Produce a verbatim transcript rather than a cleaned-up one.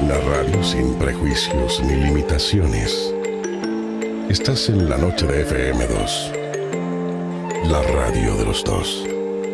Una radio sin prejuicios ni limitaciones. Estás en la noche de F M dos. La radio de los dos.